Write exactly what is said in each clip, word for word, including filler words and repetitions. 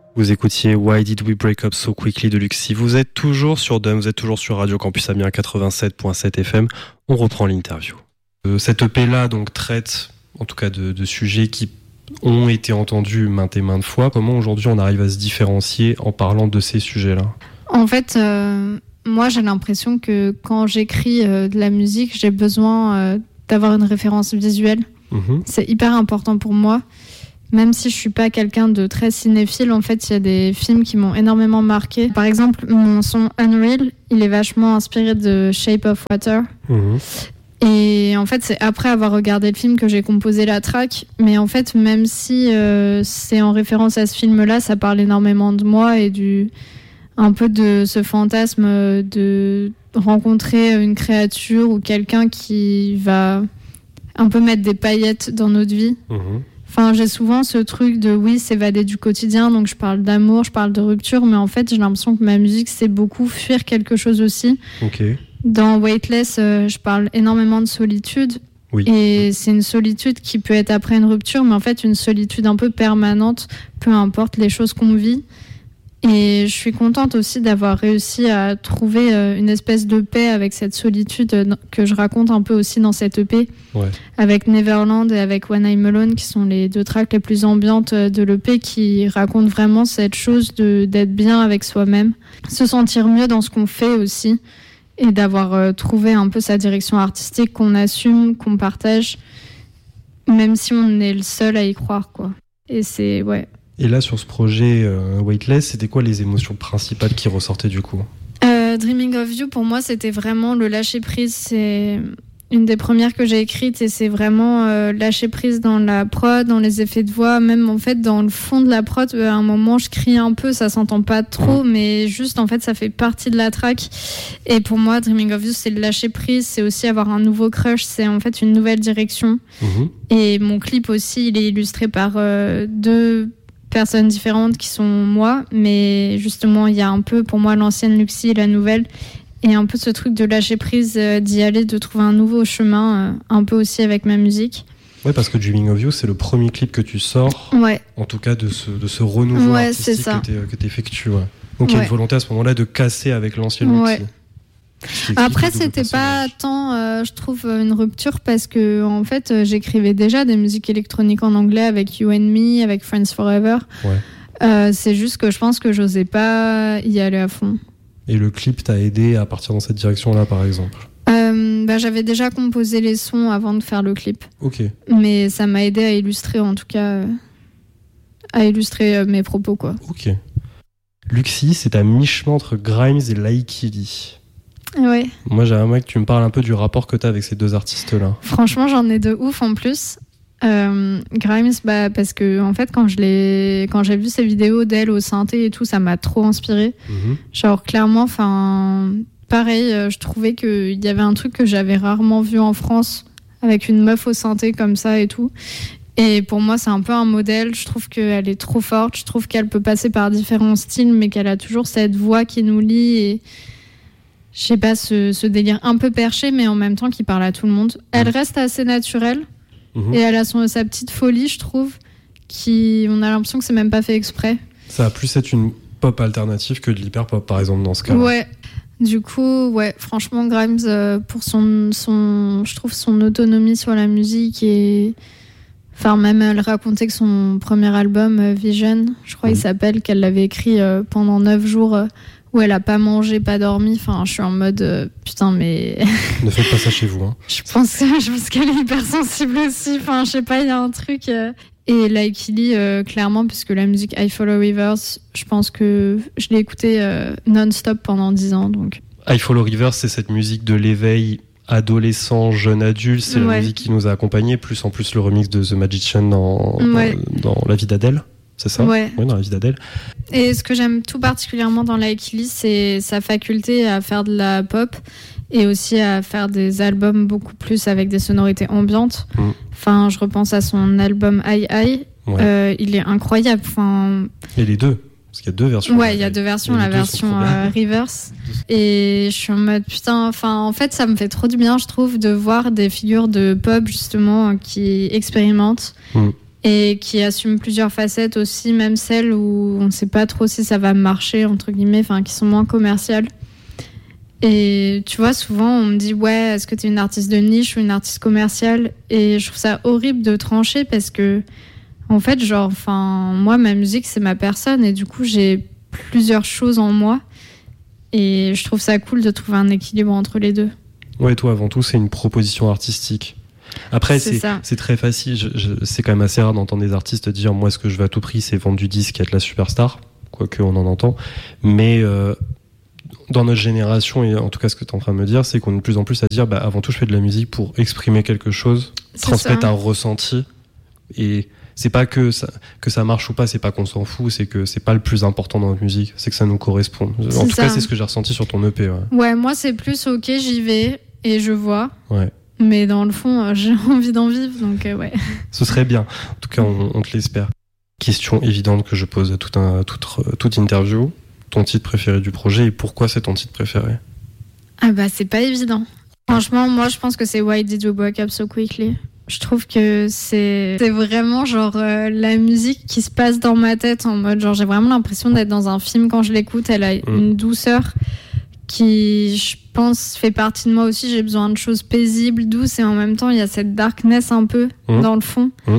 Vous écoutiez Why Did We Break Up So Quickly de Luxi. Vous êtes toujours sur D U M, vous êtes toujours sur Radio Campus Amiens quatre-vingt-sept virgule sept F M. On reprend l'interview. Euh, cette E P-là donc, traite en tout cas de, de sujets qui ont été entendus maintes et maintes fois. Comment aujourd'hui on arrive à se différencier en parlant de ces sujets-là ? En fait, euh, moi j'ai l'impression que quand j'écris euh, de la musique, j'ai besoin euh, d'avoir une référence visuelle. Mmh. C'est hyper important pour moi. Même si je suis pas quelqu'un de très cinéphile, en fait, il y a des films qui m'ont énormément marqué. Par exemple, mon son Unreal, il est vachement inspiré de Shape of Water. Mmh. Et en fait, c'est après avoir regardé le film que j'ai composé la track. Mais en fait, même si euh, c'est en référence à ce film-là, ça parle énormément de moi et du un peu de ce fantasme de rencontrer une créature ou quelqu'un qui va un peu mettre des paillettes dans notre vie. Mmh. Enfin, j'ai souvent ce truc de, oui, s'évader du quotidien, donc je parle d'amour, je parle de rupture, mais en fait, j'ai l'impression que ma musique, c'est beaucoup fuir quelque chose aussi. Okay. Dans Weightless, euh, je parle énormément de solitude, oui. Et c'est une solitude qui peut être après une rupture, mais en fait, une solitude un peu permanente, peu importe les choses qu'on vit. Et je suis contente aussi d'avoir réussi à trouver une espèce de paix avec cette solitude que je raconte un peu aussi dans cette E P, ouais. Avec Neverland et avec When I'm Alone, qui sont les deux tracks les plus ambiantes de l'E P, qui racontent vraiment cette chose de, d'être bien avec soi-même, se sentir mieux dans ce qu'on fait aussi, et d'avoir trouvé un peu sa direction artistique qu'on assume, qu'on partage, même si on est le seul à y croire, quoi. Et c'est, ouais... Et là, sur ce projet euh, Weightless, c'était quoi les émotions principales qui ressortaient du coup ? euh, Dreaming of You, pour moi, c'était vraiment le lâcher-prise. C'est une des premières que j'ai écrites et c'est vraiment euh, lâcher-prise dans la prod, dans les effets de voix, même en fait dans le fond de la prod. À un moment, je crie un peu, ça s'entend pas trop, mmh. mais juste en fait, ça fait partie de la track. Et pour moi, Dreaming of You, c'est le lâcher-prise, c'est aussi avoir un nouveau crush, c'est en fait une nouvelle direction. Mmh. Et mon clip aussi, il est illustré par euh, deux personnes différentes qui sont moi, mais justement il y a un peu pour moi l'ancienne Luxi et la nouvelle, et un peu ce truc de lâcher prise, euh, d'y aller, de trouver un nouveau chemin, euh, un peu aussi avec ma musique. Ouais, parce que Dreaming of You, c'est le premier clip que tu sors, ouais. En tout cas de ce, de ce renouveau ouais, artistique que tu effectues. Ouais. Donc il ouais. y a une volonté à ce moment-là de casser avec l'ancienne Luxi. Ouais. Après, c'était pas tant, euh, je trouve, une rupture parce que, en fait, euh, j'écrivais déjà des musiques électroniques en anglais avec You and Me, avec Friends Forever. Ouais. Euh, c'est juste que je pense que j'osais pas y aller à fond. Et le clip t'a aidé à partir dans cette direction-là, par exemple ? euh, bah, J'avais déjà composé les sons avant de faire le clip. Ok. Mais ça m'a aidé à illustrer, en tout cas, euh, à illustrer euh, mes propos, quoi. Ok. Luxi, c'est à mi-chemin entre Grimes et Laikili. Ouais. Moi, j'aimerais que tu me parles un peu du rapport que tu as avec ces deux artistes-là. Franchement, j'en ai de ouf en plus. Euh, Grimes, bah, parce que en fait, quand, je l'ai... quand j'ai vu ces vidéos d'elle au synthé et tout, ça m'a trop inspirée. Mm-hmm. Genre, clairement, enfin, pareil, je trouvais qu'il y avait un truc que j'avais rarement vu en France, avec une meuf au synthé comme ça et tout. Et pour moi, c'est un peu un modèle. Je trouve qu'elle est trop forte. Je trouve qu'elle peut passer par différents styles, mais qu'elle a toujours cette voix qui nous lie et je sais pas, ce, ce délire un peu perché, mais en même temps qui parle à tout le monde. Elle reste assez naturelle, mmh. et elle a son, sa petite folie, je trouve, qui, on a l'impression que c'est même pas fait exprès. Ça va plus être une pop alternative que de l'hyper-pop, par exemple, dans ce cas-là. Ouais, du coup, ouais, franchement, Grimes, euh, pour son, son, je trouve son autonomie sur la musique, et enfin, même elle racontait que son premier album, euh, Vision, je crois mmh. il s'appelle, qu'elle l'avait écrit euh, pendant neuf jours, euh, où elle a pas mangé, pas dormi. Enfin, je suis en mode euh, putain, mais ne faites pas ça chez vous. Hein. je pense, je pense qu'elle est hypersensible aussi. Enfin, je sais pas, il y a un truc. Euh... Et Laikili, euh, clairement, puisque la musique I Follow Rivers, je pense que je l'ai écoutée euh, non-stop pendant dix ans. Donc. I Follow Rivers, c'est cette musique de l'éveil adolescent, jeune adulte. C'est ouais. la musique qui nous a accompagnés. Plus en plus le remix de The Magician dans, ouais. dans, dans La vie d'Adèle. C'est ça ? Ouais. Oui, dans La vie d'Adèle. Et ce que j'aime tout particulièrement dans Laikili, c'est sa faculté à faire de la pop et aussi à faire des albums beaucoup plus avec des sonorités ambiantes. Mm. Enfin, je repense à son album Aïe Aïe. Ouais. Euh, il est incroyable. Enfin... Et les deux, parce qu'il y a deux versions. Ouais, il y a deux versions, la version euh, reverse. Et je suis en mode putain, enfin, en fait, ça me fait trop du bien, je trouve, de voir des figures de pop justement qui expérimentent. Mm. et qui assument plusieurs facettes aussi, même celles où on ne sait pas trop si ça va marcher, entre guillemets, enfin, qui sont moins commerciales. Et tu vois, souvent, on me dit « Ouais, est-ce que tu es une artiste de niche ou une artiste commerciale ?» Et je trouve ça horrible de trancher parce que, en fait, genre, enfin, moi, ma musique, c'est ma personne et du coup, j'ai plusieurs choses en moi. Et je trouve ça cool de trouver un équilibre entre les deux. Ouais, toi, avant tout, c'est une proposition artistique. Après, c'est, c'est, c'est très facile. Je, je, c'est quand même assez rare d'entendre des artistes dire « Moi, ce que je veux à tout prix, c'est vendre du disque et être la superstar. » Quoique, on en entend. Mais euh, dans notre génération, et en tout cas, ce que tu es en train de me dire, c'est qu'on est de plus en plus à dire bah, « Avant tout, je fais de la musique pour exprimer quelque chose, c'est transmettre ça. Un ressenti. » Et c'est pas que ça, que ça marche ou pas, c'est pas qu'on s'en fout, c'est que c'est pas le plus important dans notre musique, c'est que ça nous correspond. C'est en tout ça. Cas, c'est ce que j'ai ressenti sur ton E P. Ouais, ouais moi, c'est plus « Ok, j'y vais et je vois. » Ouais. Mais dans le fond, euh, j'ai envie d'en vivre, donc euh, ouais. Ce serait bien. En tout cas, on, on te l'espère. Question évidente que je pose à toute, un, toute, toute interview. Ton titre préféré du projet et pourquoi c'est ton titre préféré ? Ah bah, c'est pas évident. Franchement, moi, je pense que c'est Why Did You Break Up So Quickly ? Je trouve que c'est, c'est vraiment genre euh, la musique qui se passe dans ma tête en mode genre j'ai vraiment l'impression d'être dans un film quand je l'écoute. Elle a mmh. une douceur qui, je pense, fait partie de moi aussi. J'ai besoin de choses paisibles, douces, et en même temps, il y a cette darkness un peu mmh. dans le fond. Mmh.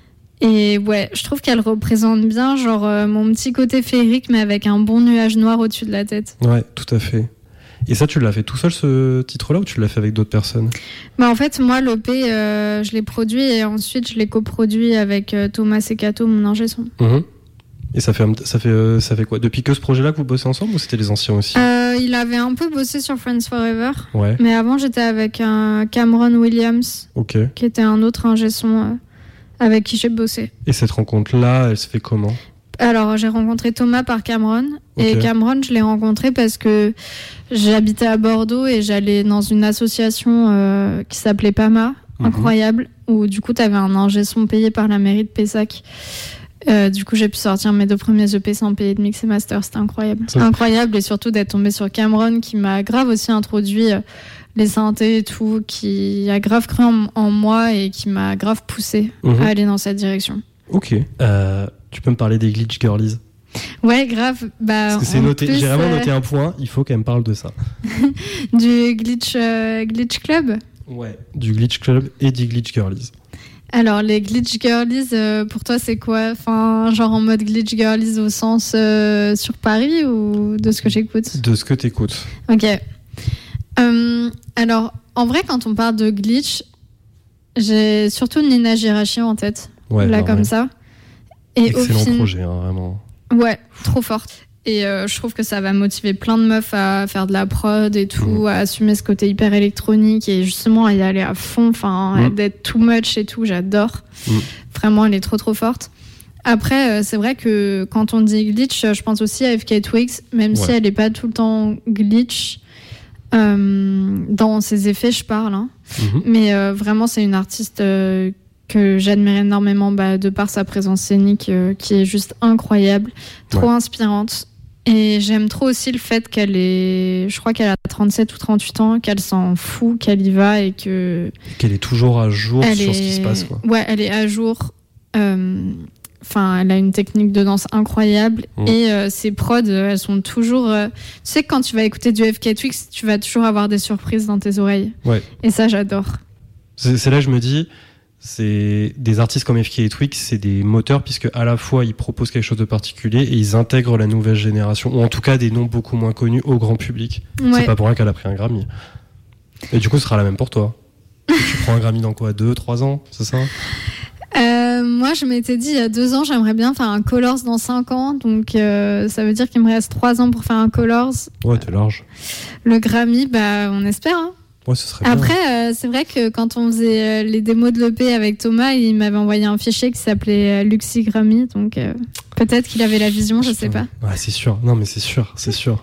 Et ouais, je trouve qu'elle représente bien genre euh, mon petit côté féerique, mais avec un bon nuage noir au-dessus de la tête. Ouais, tout à fait. Et ça, tu l'as fait tout seul, ce titre-là, ou tu l'as fait avec d'autres personnes ? Bah en fait, moi, l'O P, euh, je l'ai produit, et ensuite, je l'ai coproduit avec euh, Thomas Secato, mon ingé son. Mmh. Et ça fait, ça, fait, ça fait quoi ? Depuis que ce projet-là que vous bossez ensemble, ou c'était les anciens aussi ? euh, Il avait un peu bossé sur Friends Forever. Ouais. Mais avant, j'étais avec un Cameron Williams, okay. qui était un autre ingé son euh, avec qui j'ai bossé. Et cette rencontre-là, elle se fait comment ? Alors, j'ai rencontré Thomas par Cameron. Okay. Et Cameron, je l'ai rencontré parce que j'habitais à Bordeaux et j'allais dans une association euh, qui s'appelait P A M A, mm-hmm. incroyable, où du coup, tu avais un ingé son payé par la mairie de Pessac. Euh, du coup, j'ai pu sortir mes deux premiers E P sans payer de mix et master. C'était incroyable. C'était incroyable, et surtout d'être tombée sur Cameron qui m'a grave aussi introduit euh, les synthés et tout, qui a grave cru en, en moi et qui m'a grave poussé mm-hmm. à aller dans cette direction. Ok. Euh, tu peux me parler des Glitch Girlies ? Ouais, grave. Bah, Parce que c'est noté. Plus, j'ai vraiment noté euh... un point. Il faut qu'elle me parle de ça. Du Glitch, euh, Glitch Club ? Ouais, du Glitch Club et des Glitch Girlies. Alors, les Glitch Girlies, euh, pour toi, c'est quoi ? Enfin, genre en mode Glitch Girlies au sens euh, sur Paris, ou de ce que j'écoute ? De ce que t'écoutes. Ok. Euh, alors, en vrai, quand on parle de Glitch, j'ai surtout Nina Girachi en tête. Ouais, là, comme ouais. ça. Et excellent au fin... projet, hein, vraiment. Ouais, trop forte. Et euh, je trouve que ça va motiver plein de meufs à faire de la prod et tout, mmh. à assumer ce côté hyper électronique et justement à y aller à fond, enfin, mmh. d'être too much et tout, j'adore. Mmh. Vraiment, elle est trop trop forte. Après, euh, c'est vrai que quand on dit glitch, je pense aussi à F K Twigs, même ouais. si elle n'est pas tout le temps glitch. Euh, dans ses effets, je parle. Hein. Mmh. Mais euh, vraiment, c'est une artiste euh, que j'admire énormément bah, de par sa présence scénique euh, qui est juste incroyable, trop ouais. inspirante. Et j'aime trop aussi le fait qu'elle est, je crois qu'elle a trente-sept ou trente-huit ans, qu'elle s'en fout, qu'elle y va et que... Qu'elle est toujours à jour elle sur est... ce qui se passe. Quoi. Ouais, elle est à jour. Euh... Enfin, elle a une technique de danse incroyable mmh. et euh, ses prods, elles sont toujours... Euh... Tu sais que quand tu vas écouter du F K Twigs, tu vas toujours avoir des surprises dans tes oreilles. Ouais. Et ça, j'adore. C'est, c'est là que je me dis... C'est des artistes comme F K Twigs, c'est des moteurs puisque à la fois ils proposent quelque chose de particulier et ils intègrent la nouvelle génération, ou en tout cas des noms beaucoup moins connus au grand public. Ouais. C'est pas pour rien qu'elle a pris un Grammy. Et du coup, ce sera la même pour toi. Tu prends un Grammy dans quoi, deux, trois ans, c'est ça ? Euh, moi, je m'étais dit il y a deux ans, j'aimerais bien faire un Colors dans cinq ans, donc euh, ça veut dire qu'il me reste trois ans pour faire un Colors. Ouais, t'es large. Le Grammy, bah, on espère. Hein. Ouais, ce serait Après, bien. Euh, c'est vrai que quand on faisait euh, les démos de l'E P avec Thomas, il m'avait envoyé un fichier qui s'appelait euh, Luxy Grammy, donc euh, peut-être qu'il avait la vision, je sais pas. Ouais, c'est sûr. Non, mais c'est sûr, c'est sûr.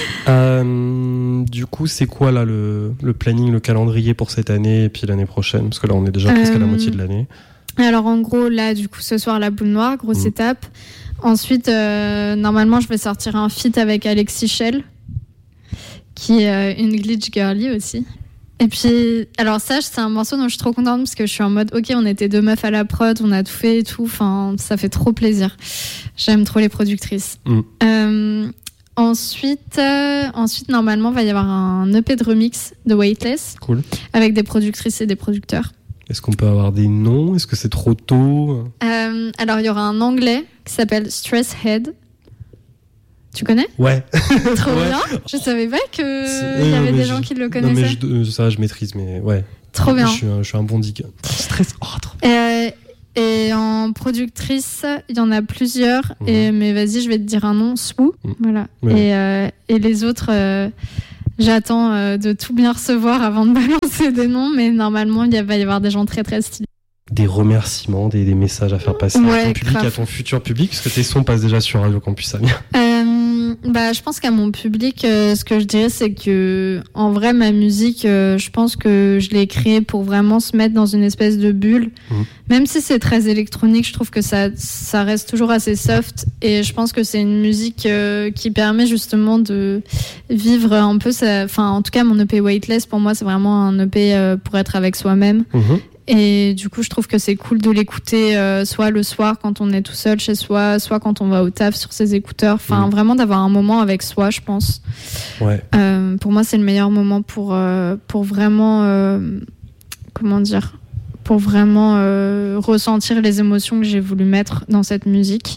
euh, du coup, c'est quoi là le, le planning, le calendrier pour cette année et puis l'année prochaine ? Parce que là, on est déjà presque euh... à la moitié de l'année. Alors en gros, là, du coup, ce soir, la boule noire, grosse mmh. étape. Ensuite, euh, normalement, je vais sortir un feat avec Alexis Shell, qui est euh, une glitch girly aussi. Et puis, alors ça, c'est un morceau dont je suis trop contente parce que je suis en mode, ok, on était deux meufs à la prod, on a tout fait et tout. Enfin, ça fait trop plaisir. J'aime trop les productrices. Mm. Euh, ensuite, euh, ensuite, normalement, il va y avoir un E P de remix de Weightless. Cool. Avec des productrices et des producteurs. Est-ce qu'on peut avoir des noms ? Est-ce que c'est trop tôt ? euh, Alors, il y aura un anglais qui s'appelle Stress Head. Tu connais ? Ouais. Trop ouais. bien. Je savais pas qu'il y avait des gens qui le connaissaient. Non, mais je, ça, je maîtrise, mais ouais. Trop bien. Je suis un, je suis un bon dick. Stress. Oh, trop. Euh, et en productrice, il y en a plusieurs. Mmh. Et, mais vas-y, je vais te dire un nom. Swoo. Mmh. Voilà. Ouais. Et, euh, et les autres, euh, j'attends euh, de tout bien recevoir avant de balancer des noms. Mais normalement, il va y avoir des gens très, très stylés. Des remerciements, des, des messages à faire passer ouais, à ton public, grave. À ton futur public, parce que tes sons passent déjà sur Radio Campus Amiens. Euh, bah, je pense qu'à mon public, euh, ce que je dirais, c'est que, en vrai, ma musique, euh, je pense que je l'ai créée pour vraiment se mettre dans une espèce de bulle. Mmh. Même si c'est très électronique, je trouve que ça, ça reste toujours assez soft. Et je pense que c'est une musique euh, qui permet justement de vivre un peu ça. Enfin, en tout cas, mon E P Weightless, pour moi, c'est vraiment un E P euh, pour être avec soi-même. Mmh. Et du coup, je trouve que c'est cool de l'écouter euh, soit le soir quand on est tout seul chez soi, soit quand on va au taf sur ses écouteurs. Enfin, mmh. vraiment d'avoir un moment avec soi, je pense. Ouais. Euh, pour moi, c'est le meilleur moment pour, euh, pour vraiment... Euh, comment dire pour vraiment euh, ressentir les émotions que j'ai voulu mettre dans cette musique.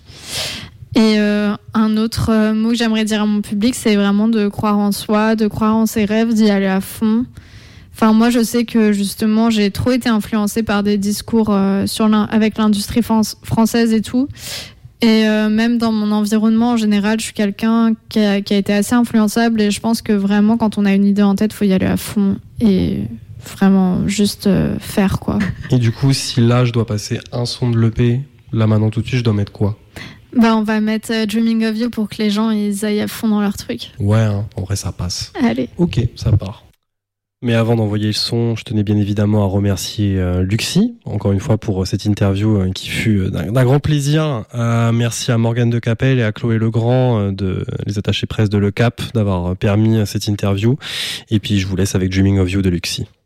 Et euh, un autre euh, mot que j'aimerais dire à mon public, c'est vraiment de croire en soi, de croire en ses rêves, d'y aller à fond. Enfin, moi, je sais que justement, j'ai trop été influencée par des discours euh, sur l'in- avec l'industrie fran- française et tout. Et euh, même dans mon environnement en général, je suis quelqu'un qui a, qui a été assez influençable. Et je pense que vraiment, quand on a une idée en tête, il faut y aller à fond et vraiment juste euh, faire, quoi. Et du coup, si là, je dois passer un son de l'E P, là maintenant tout de suite, je dois mettre quoi ? Bah, on va mettre euh, Dreaming of You pour que les gens ils aillent à fond dans leur truc. Ouais, hein, en vrai, ça passe. Allez. Ok, ça part. Mais avant d'envoyer le son, je tenais bien évidemment à remercier euh, Luxi, encore une fois pour euh, cette interview euh, qui fut euh, d'un, d'un grand plaisir. Euh, merci à Morgane de Capelle et à Chloé Legrand, euh, de, les attachés presse de Le Cap, d'avoir permis euh, cette interview. Et puis je vous laisse avec Dreaming of You de Luxi.